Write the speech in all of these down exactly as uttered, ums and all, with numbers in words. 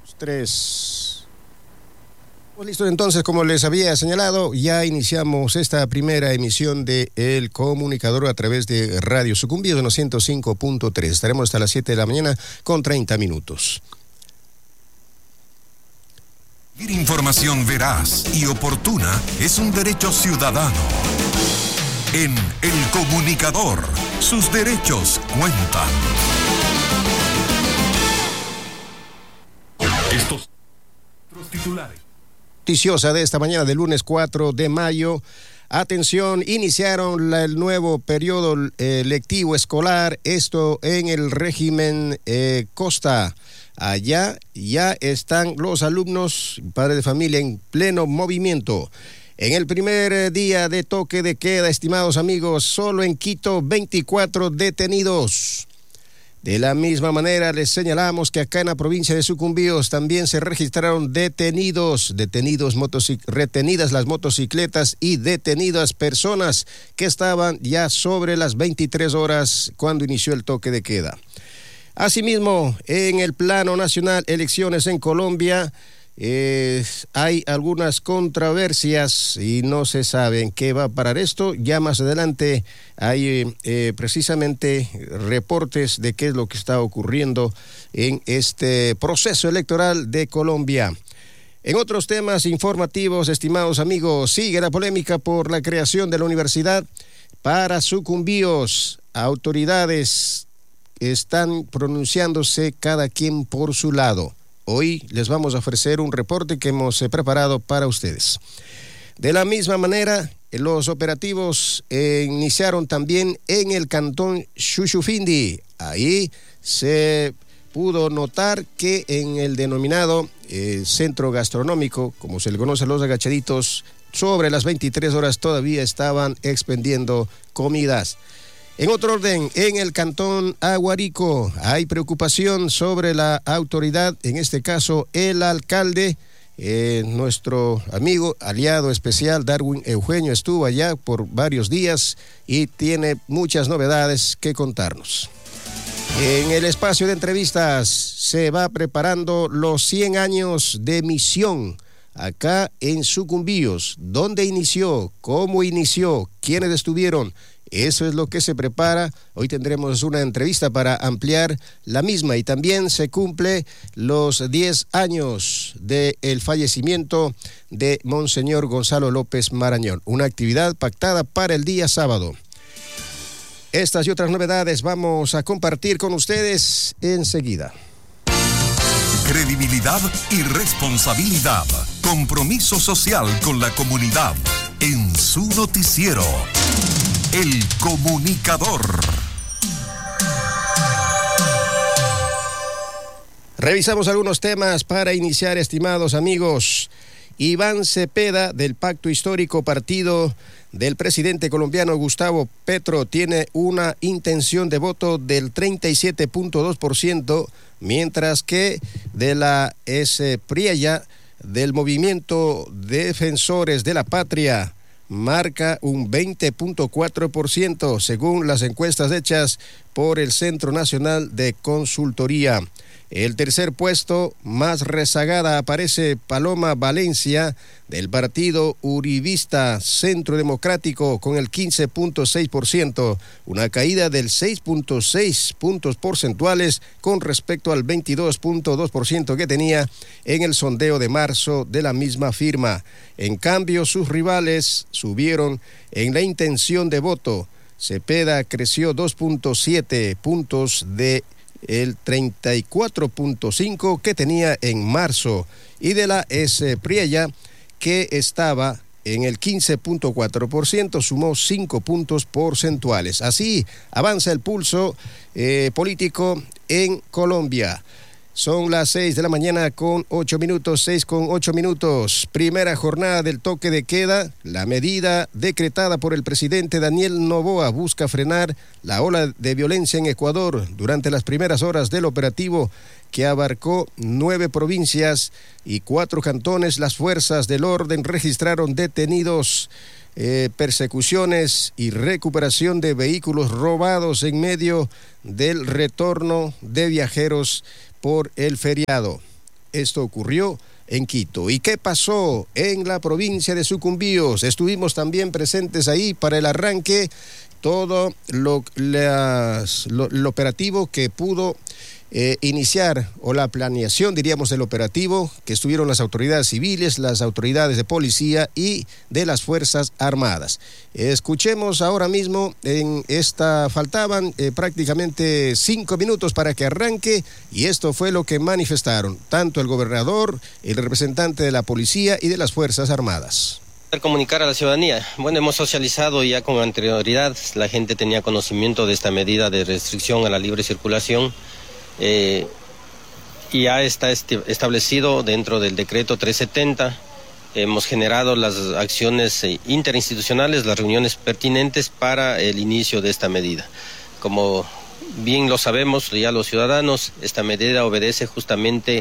Tres. Pues listo, entonces, como les había señalado, ya iniciamos esta primera emisión de El Comunicador a través de Radio Sucumbíos en ciento cinco punto tres. Estaremos hasta las siete de la mañana con treinta minutos. Información veraz y oportuna es un derecho ciudadano. En El Comunicador, sus derechos cuentan. Estos titulares. Noticiosa de esta mañana del lunes cuatro de mayo. Atención, iniciaron la, el nuevo periodo eh, lectivo escolar, esto en el régimen eh, Costa. Allá ya están los alumnos, padres de familia en pleno movimiento. En el primer día de toque de queda, estimados amigos, solo en Quito veinticuatro detenidos. De la misma manera, les señalamos que acá en la provincia de Sucumbíos también se registraron detenidos, detenidos motocic- retenidas las motocicletas y detenidas personas que estaban ya sobre las veintitrés horas cuando inició el toque de queda. Asimismo, en el plano nacional, elecciones en Colombia, Eh, hay algunas controversias y no se sabe en qué va a parar esto. Ya más adelante hay eh, precisamente reportes de qué es lo que está ocurriendo en este proceso electoral de Colombia. En otros temas informativos, estimados amigos, sigue la polémica por la creación de la Universidad para Sucumbíos. Autoridades están pronunciándose cada quien por su lado. Hoy les vamos a ofrecer un reporte que hemos eh, preparado para ustedes. De la misma manera, los operativos eh, iniciaron también en el cantón Chuchufindi. Ahí se pudo notar que en el denominado eh, centro gastronómico, como se le conoce a los agachaditos, sobre las veintitrés horas todavía estaban expendiendo comidas. En otro orden, en el cantón Aguarico hay preocupación sobre la autoridad, en este caso el alcalde, eh, nuestro amigo, aliado especial Darwin Eugenio estuvo allá por varios días y tiene muchas novedades que contarnos. En el espacio de entrevistas se va preparando los cien años de misión acá en Sucumbíos. ¿Dónde inició? ¿Cómo inició? ¿Quiénes estuvieron? Eso es lo que se prepara. Hoy tendremos una entrevista para ampliar la misma y también se cumple los diez años del fallecimiento de Monseñor Gonzalo López Marañón, una actividad pactada para el día sábado. Estas y otras novedades vamos a compartir con ustedes enseguida. Credibilidad y responsabilidad. Compromiso social con la comunidad. En su noticiero, El Comunicador. Revisamos algunos temas para iniciar, estimados amigos. Iván Cepeda, del Pacto Histórico Partido del presidente colombiano Gustavo Petro, tiene una intención de voto del treinta y siete punto dos por ciento, mientras que de la Espriella, del Movimiento Defensores de la Patria, marca un veinte punto cuatro por ciento, según las encuestas hechas por el Centro Nacional de Consultoría. El tercer puesto, más rezagada, aparece Paloma Valencia, del partido uribista Centro Democrático, con el quince punto seis por ciento, una caída del seis punto seis puntos porcentuales con respecto al veintidós punto dos por ciento que tenía en el sondeo de marzo de la misma firma. En cambio, sus rivales subieron en la intención de voto. Cepeda creció dos punto siete puntos de el treinta y cuatro punto cinco que tenía en marzo, y de la Espriella, que estaba en el quince punto cuatro por ciento, sumó cinco puntos porcentuales. Así avanza el pulso eh, político en Colombia. Son las seis de la mañana con ocho minutos, seis con ocho minutos. Primera jornada del toque de queda. La medida decretada por el presidente Daniel Noboa busca frenar la ola de violencia en Ecuador durante las primeras horas del operativo, que abarcó nueve provincias y cuatro cantones. Las fuerzas del orden registraron detenidos, eh, persecuciones y recuperación de vehículos robados en medio del retorno de viajeros por el feriado. Esto ocurrió en Quito. ¿Y qué pasó en la provincia de Sucumbíos? Estuvimos también presentes ahí para el arranque, todo lo, las, lo, lo operativo que pudo eh, iniciar, o la planeación, diríamos, del operativo, que estuvieron las autoridades civiles, las autoridades de policía y de las Fuerzas Armadas. Escuchemos ahora mismo, en esta faltaban eh, prácticamente cinco minutos para que arranque, y esto fue lo que manifestaron tanto el gobernador, el representante de la policía y de las Fuerzas Armadas. Comunicar a la ciudadanía. Bueno, hemos socializado ya con anterioridad, la gente tenía conocimiento de esta medida de restricción a la libre circulación. Eh, y ya está este, establecido dentro del decreto trescientos setenta. Hemos generado las acciones eh, interinstitucionales, las reuniones pertinentes para el inicio de esta medida. Como bien lo sabemos ya los ciudadanos, esta medida obedece justamente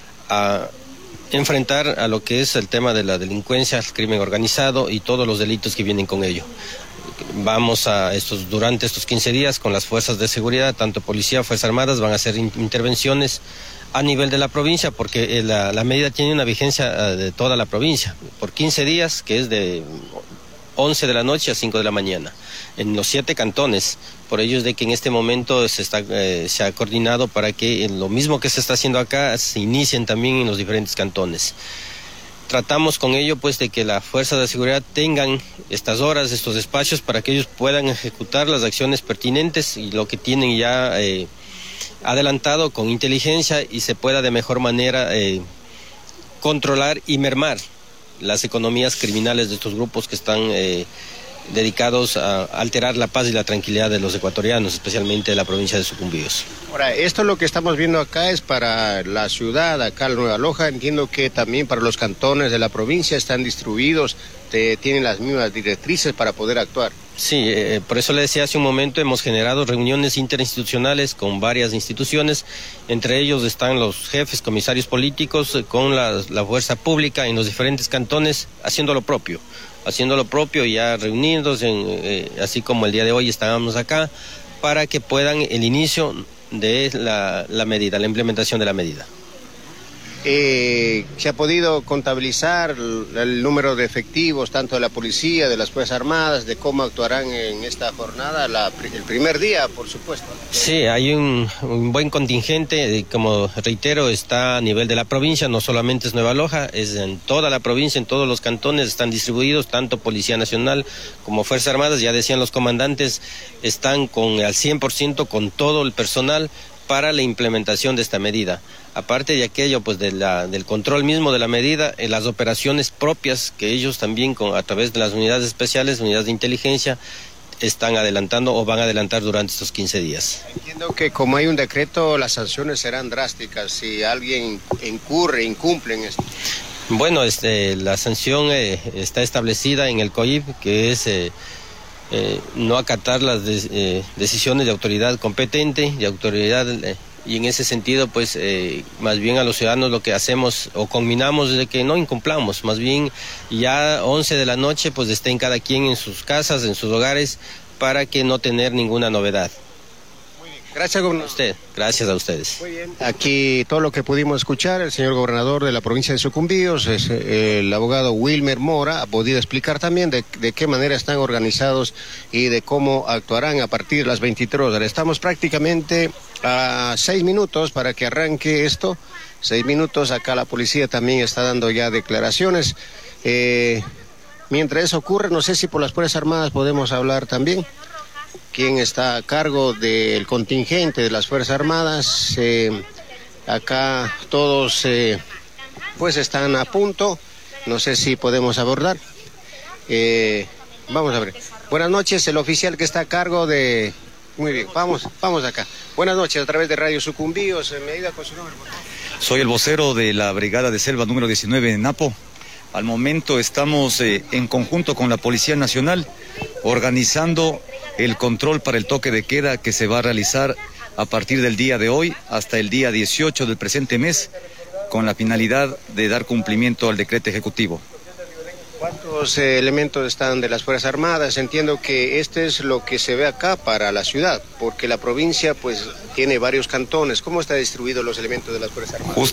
a enfrentar a lo que es el tema de la delincuencia, el crimen organizado y todos los delitos que vienen con ello. Vamos a estos, durante estos quince días con las fuerzas de seguridad, tanto policía, fuerzas armadas, van a hacer in, intervenciones a nivel de la provincia, porque la, la medida tiene una vigencia de toda la provincia, por quince días, que es de once de la noche a cinco de la mañana, en los siete cantones. Por ello es de que en este momento se, está, eh, se ha coordinado para que en lo mismo que se está haciendo acá, se inicien también en los diferentes cantones. Tratamos con ello pues de que las fuerzas de seguridad tengan estas horas, estos espacios, para que ellos puedan ejecutar las acciones pertinentes y lo que tienen ya eh, adelantado con inteligencia, y se pueda de mejor manera eh, controlar y mermar las economías criminales de estos grupos que están eh, dedicados a alterar la paz y la tranquilidad de los ecuatorianos, especialmente de la provincia de Sucumbíos. Ahora, esto lo que estamos viendo acá es para la ciudad, acá la Nueva Loja. Entiendo que también para los cantones de la provincia están distribuidos, te, tienen las mismas directrices para poder actuar. Sí, eh, por eso le decía hace un momento, hemos generado reuniones interinstitucionales con varias instituciones, entre ellos están los jefes, comisarios políticos, eh, con la, la fuerza pública en los diferentes cantones, haciendo lo propio, haciendo lo propio, ya reunidos, en, eh, así como el día de hoy estábamos acá, para que puedan el inicio de la, la medida, la implementación de la medida. Eh, ¿Se ha podido contabilizar el, el número de efectivos, tanto de la policía, de las Fuerzas Armadas, de cómo actuarán en esta jornada, la, el primer día, por supuesto? Sí, hay un, un buen contingente, como reitero, está a nivel de la provincia, no solamente es Nueva Loja, es en toda la provincia, en todos los cantones están distribuidos, tanto Policía Nacional como Fuerzas Armadas, ya decían los comandantes, están con al cien por ciento con todo el personal para la implementación de esta medida. Aparte de aquello, pues de la, del control mismo de la medida, en las operaciones propias que ellos también con, a través de las unidades especiales, unidades de inteligencia, están adelantando o van a adelantar durante estos quince días. Entiendo que como hay un decreto, las sanciones serán drásticas si alguien incurre, incumple en esto. Bueno, este, la sanción eh, está establecida en el C O I P, que es eh, eh, no acatar las de, eh, decisiones de autoridad competente, de autoridad... Eh, y en ese sentido, pues, eh, más bien a los ciudadanos lo que hacemos o combinamos es de que no incumplamos, más bien ya once de la noche, pues, estén cada quien en sus casas, en sus hogares, para que no tener ninguna novedad. Muy bien. Gracias, gobernador. A usted, gracias a ustedes. Muy bien. Aquí todo lo que pudimos escuchar, el señor gobernador de la provincia de Sucumbíos, es, eh, el abogado Wilmer Mora, ha podido explicar también de, de qué manera están organizados y de cómo actuarán a partir de las veintitrés horas. Estamos prácticamente a seis minutos para que arranque esto, seis minutos, acá la policía también está dando ya declaraciones. Eh, mientras eso ocurre, no sé si por las Fuerzas Armadas podemos hablar también. ¿Quién está a cargo del contingente de las Fuerzas Armadas? Eh, acá todos eh, pues están a punto, no sé si podemos abordar. Eh, vamos a ver. Buenas noches, el oficial que está a cargo de... Muy bien, vamos, vamos acá. Buenas noches, a través de Radio Sucumbíos, en medida con su nombre. Soy el vocero de la Brigada de Selva número diecinueve en Napo. Al momento estamos eh, en conjunto con la Policía Nacional organizando el control para el toque de queda que se va a realizar a partir del día de hoy hasta el día dieciocho del presente mes, con la finalidad de dar cumplimiento al decreto ejecutivo. ¿Cuántos eh, elementos están de las Fuerzas Armadas? Entiendo que este es lo que se ve acá para la ciudad, porque la provincia pues tiene varios cantones. ¿Cómo están distribuidos los elementos de las Fuerzas Armadas?